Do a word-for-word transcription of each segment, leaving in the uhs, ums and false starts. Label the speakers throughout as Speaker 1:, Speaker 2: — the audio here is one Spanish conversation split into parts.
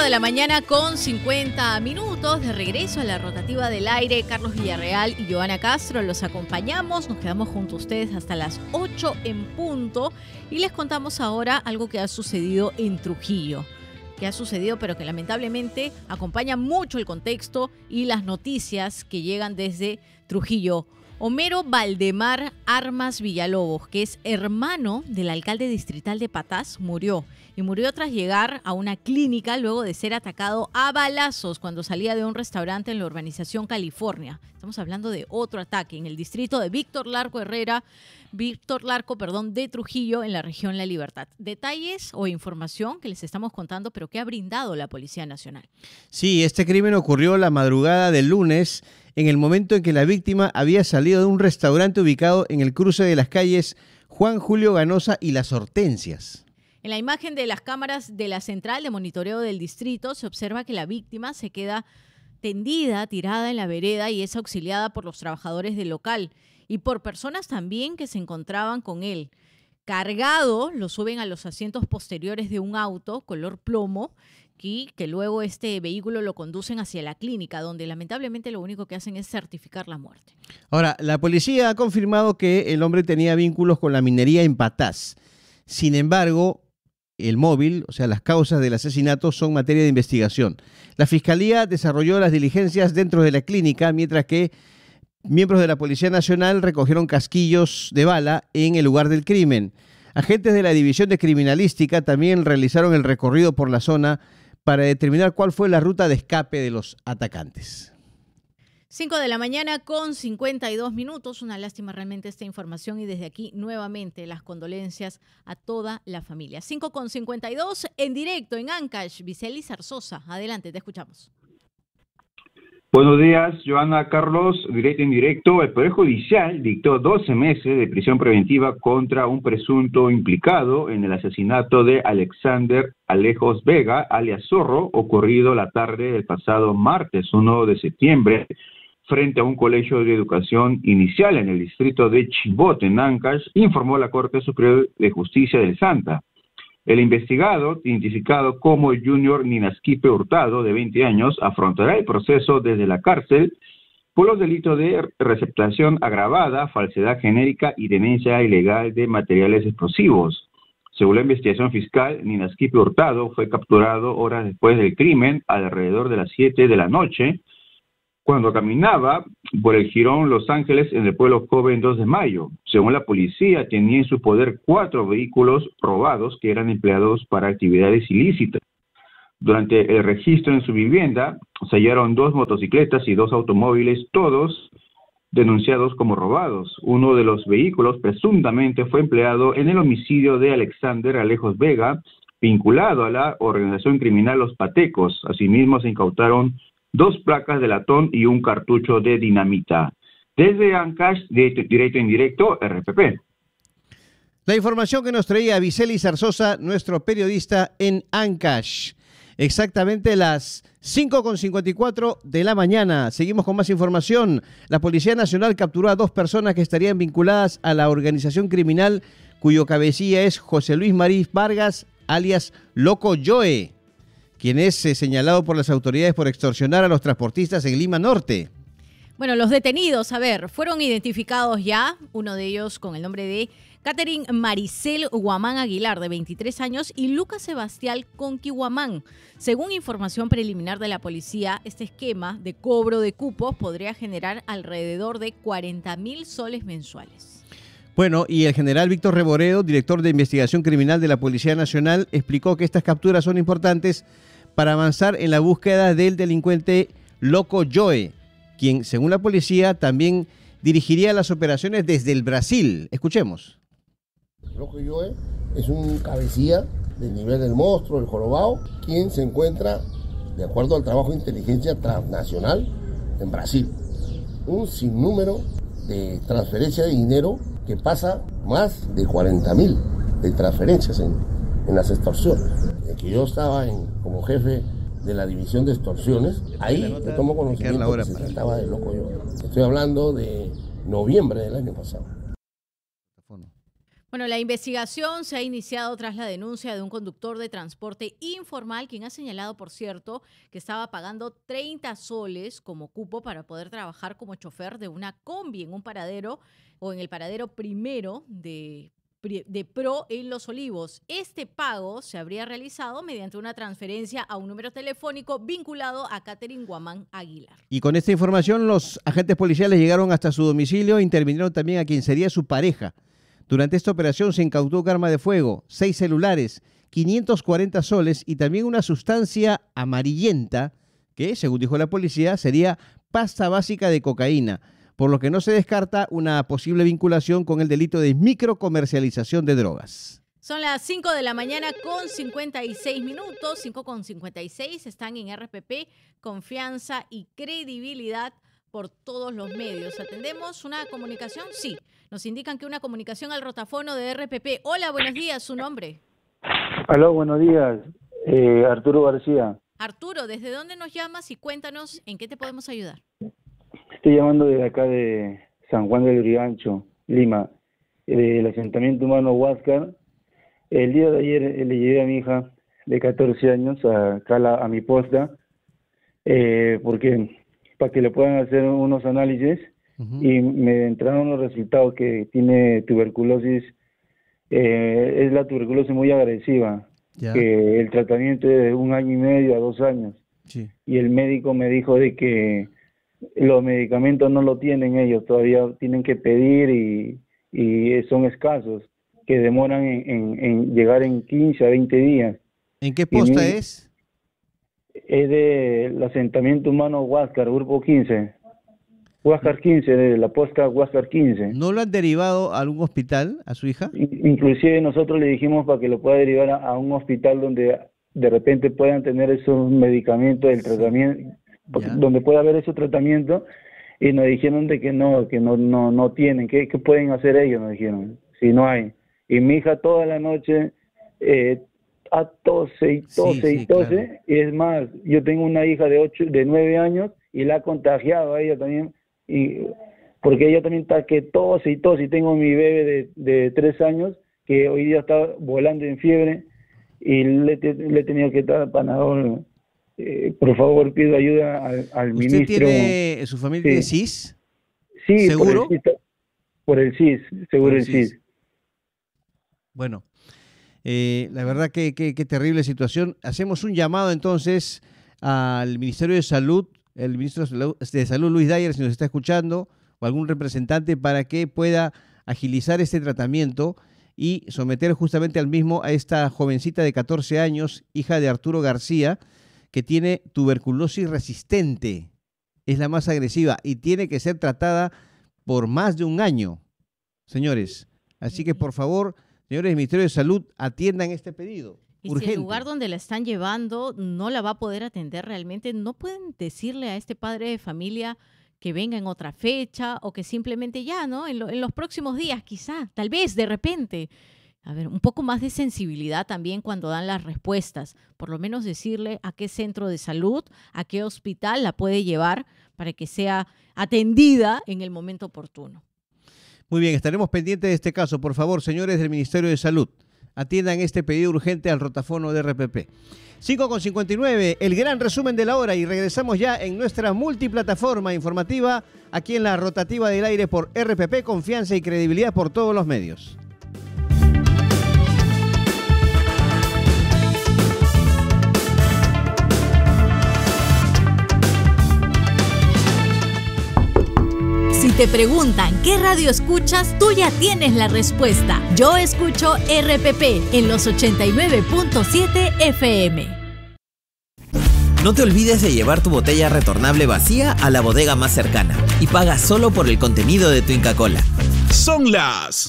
Speaker 1: de la mañana con cincuenta minutos, de regreso a la rotativa del aire. Carlos Villarreal y Joana Castro los acompañamos, nos quedamos junto a ustedes hasta las ocho en punto y les contamos ahora algo que ha sucedido en Trujillo. Que ha sucedido, pero que lamentablemente acompaña mucho el contexto y las noticias que llegan desde Trujillo. Homero Valdemar Armas Villalobos, que es hermano del alcalde distrital de Patás, murió. Y murió tras llegar a una clínica luego de ser atacado a balazos cuando salía de un restaurante en la urbanización California. Estamos hablando de otro ataque en el distrito de Víctor Larco Herrera, Víctor Larco, perdón, de Trujillo, en la región La Libertad. Detalles o información que les estamos contando, pero que ha brindado la Policía Nacional.
Speaker 2: Sí, este crimen ocurrió la madrugada del lunes, en el momento en que la víctima había salido de un restaurante ubicado en el cruce de las calles Juan Julio Ganosa y Las Hortensias.
Speaker 1: En la imagen de las cámaras de la central de monitoreo del distrito se observa que la víctima se queda tendida, tirada en la vereda y es auxiliada por los trabajadores del local y por personas también que se encontraban con él. Cargado, lo suben a los asientos posteriores de un auto color plomo y que luego este vehículo lo conducen hacia la clínica, donde lamentablemente lo único que hacen es certificar la muerte. Ahora,
Speaker 2: la policía ha confirmado que el hombre tenía vínculos con la minería en Patás. Sin embargo, el móvil, o sea, las causas del asesinato son materia de investigación. La Fiscalía desarrolló las diligencias dentro de la clínica, mientras que miembros de la Policía Nacional recogieron casquillos de bala en el lugar del crimen. Agentes de la División de Criminalística también realizaron el recorrido por la zona para determinar cuál fue la ruta de escape de los atacantes.
Speaker 1: cinco de la mañana con cincuenta y dos minutos. Una lástima realmente esta información y desde aquí nuevamente las condolencias a toda la familia. cinco con cincuenta y dos en directo en Ancash. Viceli Zarzosa, adelante, te escuchamos.
Speaker 3: Buenos días, Joana, Carlos, directo en directo. El Poder Judicial dictó doce meses de prisión preventiva contra un presunto implicado en el asesinato de Alexander Alejos Vega, alias Zorro, ocurrido la tarde del pasado martes uno de septiembre, frente a un colegio de educación inicial en el distrito de Chimbote, en Ancash, informó la Corte Superior de Justicia del Santa. El investigado, identificado como Junior Ninasquipe Hurtado, de veinte años, afrontará el proceso desde la cárcel por los delitos de receptación agravada, falsedad genérica y tenencia ilegal de materiales explosivos. Según la investigación fiscal, Ninasquipe Hurtado fue capturado horas después del crimen, alrededor de las siete de la noche, cuando caminaba por el jirón Los Ángeles en el pueblo joven dos de mayo. Según la policía, tenía en su poder cuatro vehículos robados que eran empleados para actividades ilícitas. Durante el registro en su vivienda, se hallaron dos motocicletas y dos automóviles, todos denunciados como robados. Uno de los vehículos presuntamente fue empleado en el homicidio de Alexander Alejos Vega, vinculado a la organización criminal Los Patecos. Asimismo, se incautaron dos placas de latón y un cartucho de dinamita. Desde Ancash, de directo en directo, R P P.
Speaker 2: La información que nos traía Viceli Zarzosa, nuestro periodista en Ancash. Exactamente las cinco con cincuenta y cuatro de la mañana. Seguimos con más información. La Policía Nacional capturó a dos personas que estarían vinculadas a la organización criminal cuyo cabecilla es José Luis Marín Vargas, alias Loco Joe, quien es eh, señalado por las autoridades por extorsionar a los transportistas en Lima Norte.
Speaker 1: Bueno, los detenidos, a ver, fueron identificados ya, uno de ellos con el nombre de Catherine Maricel Guamán Aguilar, de veintitrés años, y Lucas Sebastián Conqui Guamán. Según información preliminar de la policía, este esquema de cobro de cupos podría generar alrededor de cuarenta mil soles mensuales.
Speaker 2: Bueno, y el general Víctor Reboredo, director de investigación criminal de la Policía Nacional, explicó que estas capturas son importantes para avanzar en la búsqueda del delincuente Loco Joe, quien, según la policía, también dirigiría las operaciones desde el Brasil. Escuchemos.
Speaker 4: Loco Joe es un cabecilla del nivel del monstruo, el jorobado, quien se encuentra, de acuerdo al trabajo de inteligencia transnacional, en Brasil. Un sinnúmero de transferencia de dinero que pasa más de cuarenta mil de transferencias en, en las extorsiones. El que yo estaba en, como jefe de la división de extorsiones, ahí me tomo conocimiento que se trataba de Loco Joe. Estoy hablando de noviembre del año pasado.
Speaker 1: Bueno, la investigación se ha iniciado tras la denuncia de un conductor de transporte informal, quien ha señalado, por cierto, que estaba pagando treinta soles como cupo para poder trabajar como chofer de una combi en un paradero o en el paradero primero de, de Pro en Los Olivos. Este pago se habría realizado mediante una transferencia a un número telefónico vinculado a Catherine Guamán Aguilar.
Speaker 2: Y con esta información, los agentes policiales llegaron hasta su domicilio e intervinieron también a quien sería su pareja. Durante esta operación se incautó un arma de fuego, seis celulares, quinientos cuarenta soles y también una sustancia amarillenta que, según dijo la policía, sería pasta básica de cocaína, por lo que no se descarta una posible vinculación con el delito de microcomercialización de drogas.
Speaker 1: Son las cinco de la mañana con cincuenta y seis minutos, cinco con cincuenta y seis, están en R P P, confianza y credibilidad por todos los medios. ¿Atendemos una comunicación? Sí. Nos indican que una comunicación al rotafono de R P P. Hola, buenos días, ¿su nombre?
Speaker 5: Aló, buenos días. Eh, Arturo García.
Speaker 1: Arturo, ¿desde dónde nos llamas y cuéntanos en qué te podemos ayudar?
Speaker 5: Estoy llamando desde acá de San Juan del Urigancho, Lima, del asentamiento humano Huáscar. El día de ayer eh, le llevé a mi hija de catorce años a, acá la, a mi posta, eh, porque para que le puedan hacer unos análisis. Uh-huh. Y me entraron los resultados que tiene tuberculosis, eh, es la tuberculosis muy agresiva, yeah. Que el tratamiento es de un año y medio a dos años, sí. Y el médico me dijo de que los medicamentos no lo tienen ellos, todavía tienen que pedir y, y son escasos, que demoran en, en, en llegar en quince a veinte días.
Speaker 2: ¿En qué posta mi, es?
Speaker 5: Es del asentamiento humano Huáscar, grupo quince. Huáscar quince, de la posta Huáscar quince.
Speaker 2: ¿No lo han derivado a algún hospital, a su hija?
Speaker 5: Inclusive nosotros le dijimos para que lo pueda derivar a, a un hospital donde de repente puedan tener esos medicamentos, el tratamiento, donde pueda haber ese tratamiento, y nos dijeron de que no, que no no no tienen, ¿qué, qué pueden hacer ellos? Nos dijeron, si no hay. Y mi hija toda la noche eh, a tose y tose sí, y sí, tose, claro. Y es más, yo tengo una hija de ocho, de nueve años y la ha contagiado a ella también. Y porque ella también está que tose y tose, y tengo mi bebé de, de tres años que hoy día está volando en fiebre y le, le he tenido que dar Panadol. Eh, por favor, pido ayuda al, al
Speaker 2: ¿Usted
Speaker 5: ministro.
Speaker 2: ¿Usted tiene su familia sí. de C I S?
Speaker 5: Sí,
Speaker 2: ¿seguro?
Speaker 5: Por el, por el C I S, seguro por el, el C I S. C I S.
Speaker 2: Bueno, eh, la verdad que, que, que terrible situación. Hacemos un llamado entonces al Ministerio de Salud, el ministro de Salud, Luis Dyer, si nos está escuchando, o algún representante, para que pueda agilizar este tratamiento y someter justamente al mismo a esta jovencita de catorce años, hija de Arturo García, que tiene tuberculosis resistente. Es la más agresiva y tiene que ser tratada por más de un año, señores. Así que, por favor, señores del Ministerio de Salud, atiendan este pedido.
Speaker 1: Y
Speaker 2: urgente.
Speaker 1: Si el lugar donde la están llevando no la va a poder atender realmente, ¿no pueden decirle a este padre de familia que venga en otra fecha o que simplemente ya, ¿no? En, lo, en los próximos días, quizá, tal vez, de repente. A ver, un poco más de sensibilidad también cuando dan las respuestas. Por lo menos decirle a qué centro de salud, a qué hospital la puede llevar para que sea atendida en el momento oportuno.
Speaker 2: Muy bien, estaremos pendientes de este caso. Por favor, señores del Ministerio de Salud, atiendan este pedido urgente al rotafono de R P P. cinco con cincuenta y nueve, el gran resumen de la hora, y regresamos ya en nuestra multiplataforma informativa aquí en la rotativa del aire por R P P, confianza y credibilidad por todos los medios.
Speaker 6: Si te preguntan qué radio escuchas, tú ya tienes la respuesta. Yo escucho R P P en los ochenta y nueve punto siete F M.
Speaker 7: No te olvides de llevar tu botella retornable vacía a la bodega más cercana y paga solo por el contenido de tu Inca Kola.
Speaker 8: Son las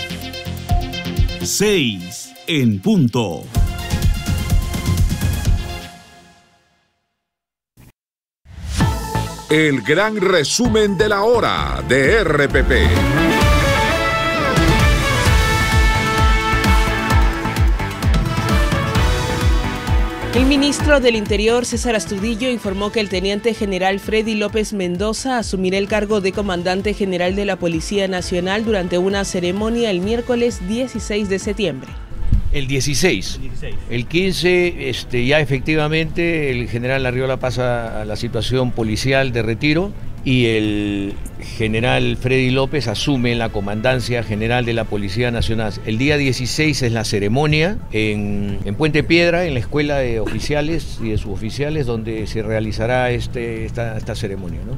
Speaker 8: seis en punto. El gran resumen de la hora de R P P.
Speaker 9: El ministro del Interior, César Astudillo, informó que el teniente general Freddy López Mendoza asumirá el cargo de comandante general de la Policía Nacional durante una ceremonia el miércoles dieciséis de septiembre.
Speaker 10: El dieciséis. El quince, este, ya efectivamente, el general Arriola pasa a la situación policial de retiro y el general Freddy López asume la comandancia general de la Policía Nacional. El día dieciséis es la ceremonia en, en Puente Piedra, en la Escuela de Oficiales y de Suboficiales, donde se realizará este, esta, esta ceremonia, ¿no?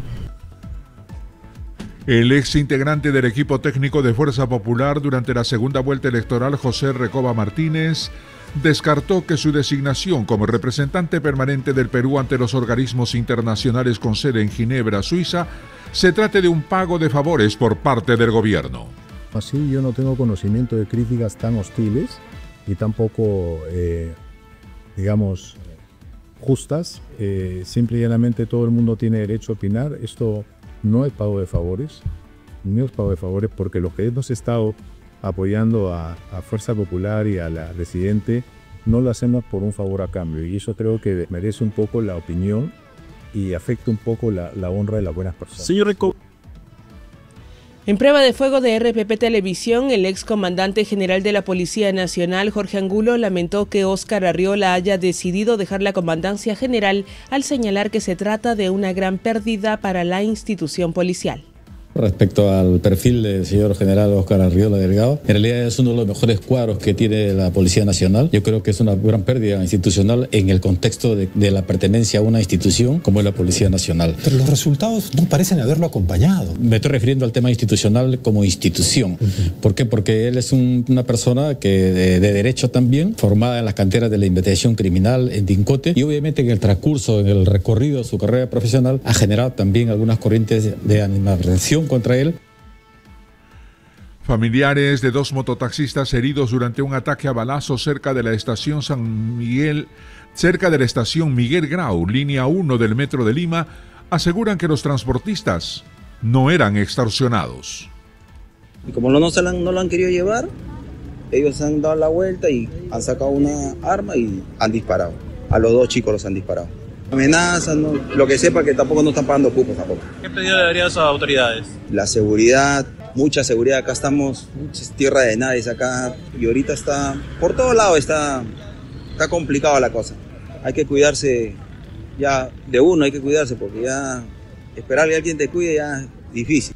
Speaker 8: El ex integrante del equipo técnico de Fuerza Popular durante la segunda vuelta electoral, José Recoba Martínez, descartó que su designación como representante permanente del Perú ante los organismos internacionales con sede en Ginebra, Suiza, se trate de un pago de favores por parte del gobierno.
Speaker 11: Así yo no tengo conocimiento de críticas tan hostiles y tampoco, eh, digamos, justas. Eh, simple y llanamente todo el mundo tiene derecho a opinar. Esto no es pago de favores, no es pago de favores porque lo que hemos estado apoyando a, a Fuerza Popular y a la residente no lo hacemos por un favor a cambio, y eso creo que merece un poco la opinión y afecta un poco la, la honra de las buenas personas.
Speaker 12: Señor Reco.
Speaker 9: En prueba de fuego de R P P Televisión, el ex comandante general de la Policía Nacional, Jorge Angulo, lamentó que Óscar Arriola haya decidido dejar la comandancia general al señalar que se trata de una gran pérdida para la institución policial.
Speaker 13: Respecto al perfil del señor general Óscar Arriola Delgado, en realidad es uno de los mejores cuadros que tiene la Policía Nacional. Yo creo que es una gran pérdida institucional en el contexto de, de la pertenencia a una institución como es la Policía Nacional.
Speaker 14: Pero los resultados no parecen haberlo acompañado.
Speaker 13: Me estoy refiriendo al tema institucional como institución. Uh-huh. ¿Por qué? Porque él es un, una persona que de, de derecho también, formada en las canteras de la investigación criminal en Dincote, y obviamente en el transcurso, en el recorrido de su carrera profesional, ha generado también algunas corrientes de animadversión contra él.
Speaker 8: Familiares de dos mototaxistas heridos durante un ataque a balazos cerca de la estación San Miguel, cerca de la estación Miguel Grau, línea uno del Metro de Lima, aseguran que los transportistas no eran extorsionados.
Speaker 15: Y como no, no, se la han, no lo han querido llevar, ellos han dado la vuelta y han sacado una arma y han disparado. A los dos chicos los han disparado. Amenazan, ¿no? Lo que sepa que tampoco no están pagando cupos tampoco.
Speaker 12: ¿Qué pedido deberían esas autoridades?
Speaker 15: La seguridad, mucha seguridad. Acá estamos, es tierra de nadie acá, y ahorita está, por todos lados está, está complicada la cosa. Hay que cuidarse ya de uno, hay que cuidarse porque ya esperar que alguien te cuide ya es difícil.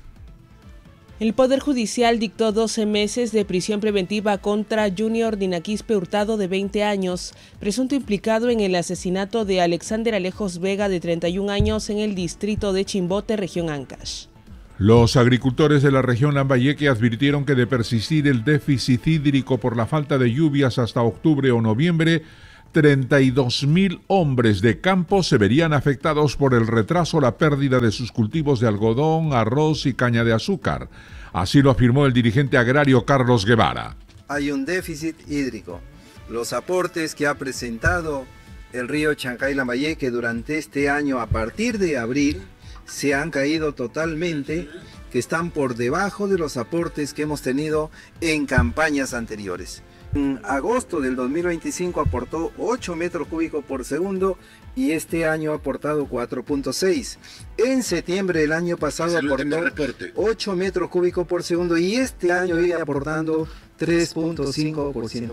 Speaker 9: El Poder Judicial dictó doce meses de prisión preventiva contra Junior Dinaquispe Hurtado, de veinte años, presunto implicado en el asesinato de Alexander Alejos Vega, de treinta y un años, en el distrito de Chimbote, región Ancash.
Speaker 8: Los agricultores de la región Lambayeque advirtieron que de persistir el déficit hídrico por la falta de lluvias hasta octubre o noviembre, treinta y dos mil hombres de campo se verían afectados por el retraso o la pérdida de sus cultivos de algodón, arroz y caña de azúcar. Así lo afirmó el dirigente agrario Carlos Guevara.
Speaker 16: Hay un déficit hídrico. Los aportes que ha presentado el río Chancay Lambayeque durante este año a partir de abril se han caído totalmente, que están por debajo de los aportes que hemos tenido en campañas anteriores. En agosto del dos mil veinticinco aportó ocho metros cúbicos por segundo y este año ha aportado cuatro punto seis. En septiembre del año pasado aportó ocho metros cúbicos por segundo y este año viene aportando tres punto cinco por ciento.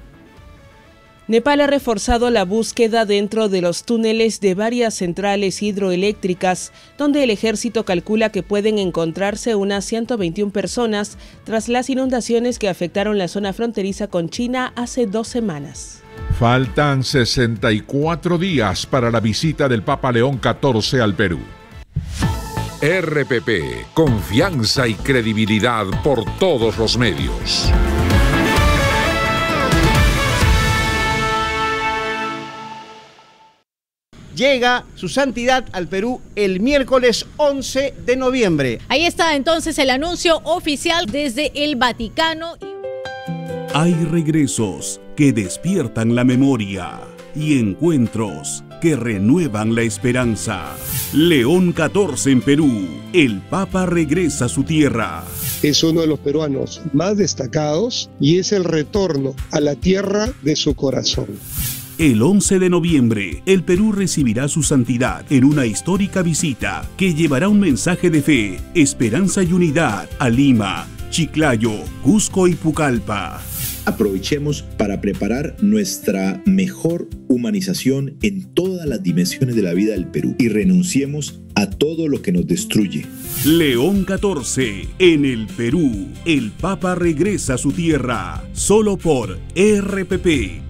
Speaker 9: Nepal ha reforzado la búsqueda dentro de los túneles de varias centrales hidroeléctricas, donde el ejército calcula que pueden encontrarse unas ciento veintiuna personas tras las inundaciones que afectaron la zona fronteriza con China hace dos semanas.
Speaker 8: Faltan sesenta y cuatro días para la visita del Papa León catorce al Perú. R P P, confianza y credibilidad por todos los medios.
Speaker 2: Llega su santidad al Perú el miércoles once de noviembre.
Speaker 1: Ahí está entonces el anuncio oficial desde el Vaticano.
Speaker 17: Hay regresos que despiertan la memoria y encuentros que renuevan la esperanza. León catorce en Perú. El Papa regresa a su tierra.
Speaker 18: Es uno de los peruanos más destacados y es el retorno a la tierra de su corazón.
Speaker 17: El once de noviembre, el Perú recibirá a su santidad en una histórica visita que llevará un mensaje de fe, esperanza y unidad a Lima, Chiclayo, Cusco y Pucallpa.
Speaker 19: Aprovechemos para preparar nuestra mejor humanización en todas las dimensiones de la vida del Perú y renunciemos a todo lo que nos destruye.
Speaker 17: León catorce, en el Perú, el Papa regresa a su tierra, solo por R P P.